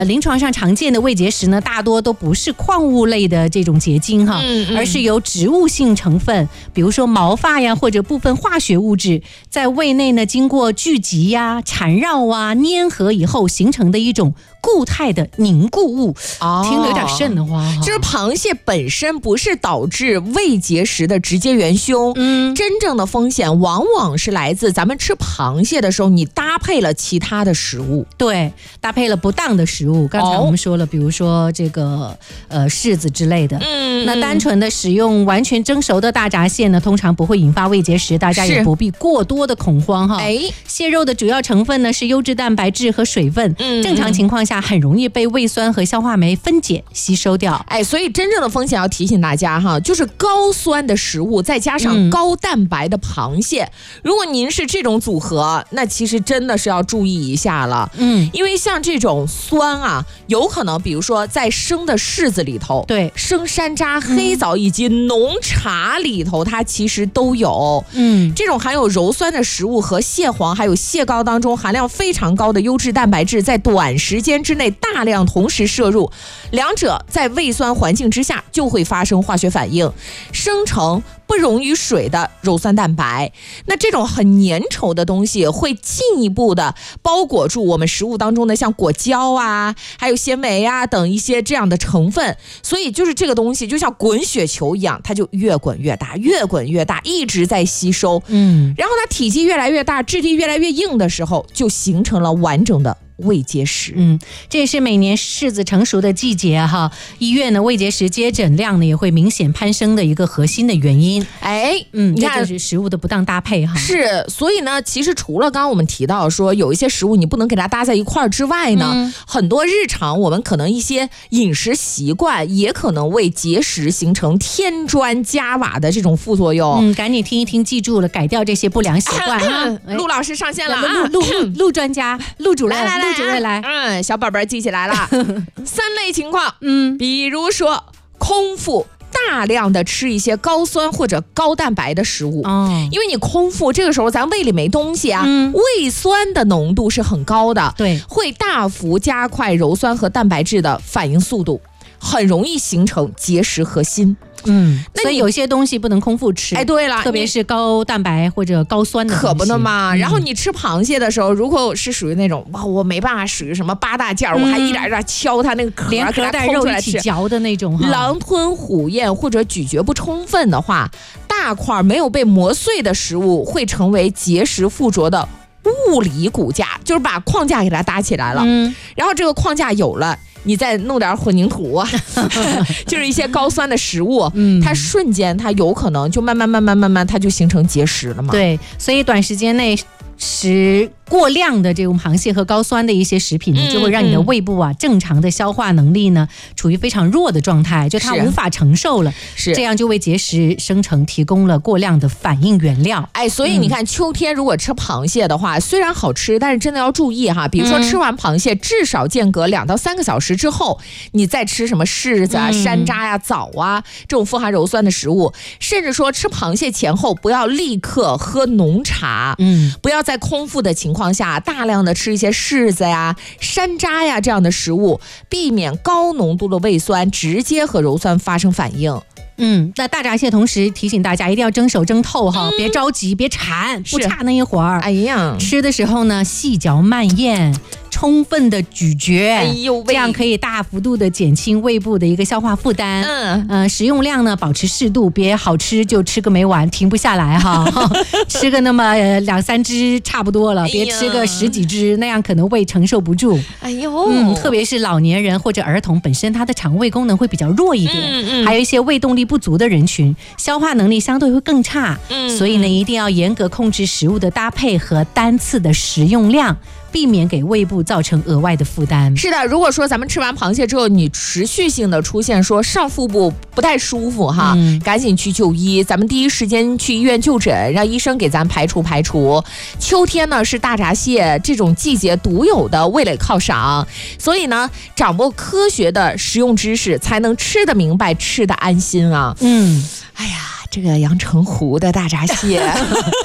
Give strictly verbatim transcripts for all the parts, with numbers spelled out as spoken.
临床上常见的胃结石呢，大多都不是矿物类的这种结晶哈， 嗯嗯、 而是由植物性成分，比如说毛发呀，或者部分化学物质，在胃内呢经过聚集呀、缠绕啊、粘合以后形成的一种固态的凝固物。哦，听得有点瘆得慌。 就是螃蟹本身不是导致胃结石的直接元凶，嗯，真正的风险往往是来自咱们吃螃蟹的时候，你搭配了其他的食物， 对，搭配了不当的食物。刚才我们说了，哦、比如说这个呃柿子之类的，嗯，那单纯的使用完全蒸熟的大闸蟹呢，通常不会引发胃结石，大家也不必过多的恐慌哈。哎，蟹肉的主要成分呢是优质蛋白质和水分，嗯，正常情况下很容易被胃酸和消化酶分解吸收掉。 哎，所以真正的风险要提醒大家哈，就是高酸的食物再加上高蛋白的螃蟹，嗯、如果您是这种组合，那其实真的是要注意一下了。嗯，因为像这种酸啊，有可能比如说在生的柿子里头， 对， 生山楂、黑枣以及浓茶里头，它其实都有。嗯，这种含有鞣酸的食物和蟹黄还有蟹膏当中含量非常高的优质蛋白质，在短时间之内大量同时摄入，两者在胃酸环境之下就会发生化学反应，生成不溶于水的鞣酸蛋白。那这种很粘稠的东西会进一步的包裹住我们食物当中的像果胶啊，还有纤维啊等一些这样的成分，所以就是这个东西就像滚雪球一样，它就越滚越大，越滚越大，一直在吸收。嗯，然后它体积越来越大，质地越来越硬的时候，就形成了完整的胃结石。 嗯，这也是每年柿子成熟的季节哈，医院呢胃结石接诊量呢也会明显攀升的一个核心的原因。 哎， 嗯，这就是食物的不当搭配哈。 是，所以呢，其实除了刚刚我们提到说有一些食物你不能给它搭在一块儿之外呢，嗯、很多日常我们可能一些饮食习惯也可能为结石形成添砖加瓦的这种副作用。 嗯，赶紧听一听，记住了，改掉这些不良习惯啊！ 陆老师上线了啊！ 陆陆陆专家，陆主任，来来来。主任来， 嗯，小宝贝记起来了。三类情况，嗯，比如说空腹大量的吃一些高酸或者高蛋白的食物，哦，因为你空腹这个时候咱胃里没东西啊，嗯、胃酸的浓度是很高的， 对， 会大幅加快鞣酸和蛋白质的反应速度，很容易形成结石核心。 嗯，所以有些东西不能空腹吃。 哎，对了， 特别是高蛋白或者高酸的东西， 可不能嘛。嗯、然后你吃螃蟹的时候，如果是属于那种哇，我没办法，属于什么八大件、嗯、我还一点一点敲它那个壳， 连壳带肉一起嚼的那种， 狼吞虎咽或者咀嚼不充分的话，大块没有被磨碎的食物会成为结石附着的物理骨架，就是把框架给它搭起来了。嗯，然后这个框架有了，你再弄点混凝土就是一些高酸的食物，嗯，它瞬间它有可能就慢慢慢慢慢慢它就形成结石了嘛。 对，所以短时间内食过量的这种螃蟹和高酸的一些食品呢，就会让你的胃部啊正常的消化能力呢处于非常弱的状态，就它无法承受了，是这样就为结石生成提供了过量的反应原料。 哎，所以你看、嗯、秋天如果吃螃蟹的话，虽然好吃，但是真的要注意哈，比如说吃完螃蟹至少间隔两到三个小时之后，你再吃什么柿子啊、嗯、山楂呀、啊、枣啊这种富含鞣酸的食物，甚至说吃螃蟹前后不要立刻喝浓茶，嗯，不要在空腹的情况下大量的吃一些柿子呀、山楂呀这样的食物，避免高浓度的胃酸直接和鞣酸发生反应。 嗯，那大闸蟹同时提醒大家一定要蒸熟蒸透哈、嗯，别着急，别馋，不差那一会儿。哎呀，吃的时候呢，细嚼慢咽，充分的咀嚼，哎呦，这样可以大幅度的减轻胃部的一个消化负担。嗯，呃，食用量呢保持适度，别好吃就吃个没完，停不下来哈。吃个那么两三只差不多了，别吃个十几只，那样可能胃承受不住。哎呦，嗯，特别是老年人或者儿童，本身他的肠胃功能会比较弱一点，嗯嗯，还有一些胃动力不足的人群，消化能力相对会更差。嗯，所以呢，一定要严格控制食物的搭配和单次的食用量，避免给胃部造成额外的负担。 是的，如果说咱们吃完螃蟹之后，你持续性的出现说上腹部不太舒服哈、嗯，赶紧去就医，咱们第一时间去医院就诊，让医生给咱排除排除。秋天呢是大闸蟹这种季节独有的味蕾犒赏，所以呢，掌握科学的食用知识，才能吃得明白，吃得安心啊。嗯，哎呀。这个阳澄湖的大闸蟹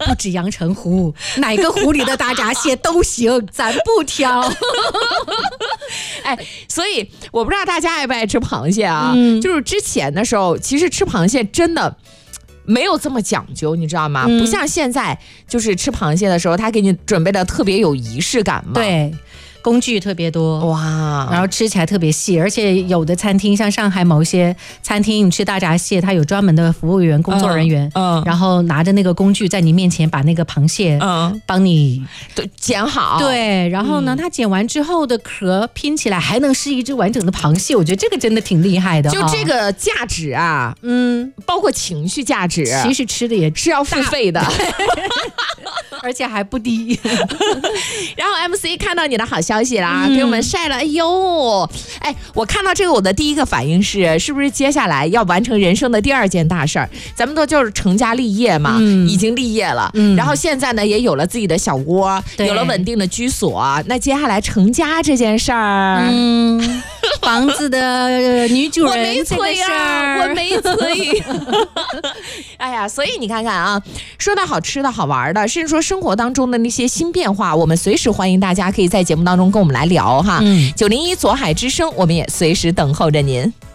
不止阳澄湖，哪个湖里的大闸蟹都行，咱不挑。 哎，所以我不知道大家爱不爱吃螃蟹啊？嗯、就是之前的时候，其实吃螃蟹真的没有这么讲究，你知道吗？嗯、不像现在，就是吃螃蟹的时候，他给你准备的特别有仪式感嘛。 对。工具特别多哇， 然后吃起来特别细，而且有的餐厅像上海某些餐厅，你吃大闸蟹，它有专门的服务员、工作人员，嗯，嗯然后拿着那个工具在你面前把那个螃蟹，嗯，帮你剪好， 对，然后呢，嗯、它剪完之后的壳拼起来还能是一只完整的螃蟹，我觉得这个真的挺厉害的， 就这个价值啊，嗯，包括情绪价值， 其实吃的也是要付费的。 而且还不低。 然后 M C 看到你的好消息啦，嗯、给我们晒了。哎呦，哎，我看到这个，我的第一个反应是，是不是接下来要完成人生的第二件大事儿？咱们都就是成家立业嘛，嗯、已经立业了，嗯、然后现在呢也有了自己的小窝，有了稳定的居所。那接下来成家这件事儿， 嗯。房子的女主人，我没催呀，我没催。哎呀，所以你看看啊，说到好吃的好玩的，甚至说生活当中的那些新变化，我们随时欢迎大家可以在节目当中跟我们来聊哈。九零一左海之声，我们也随时等候着您。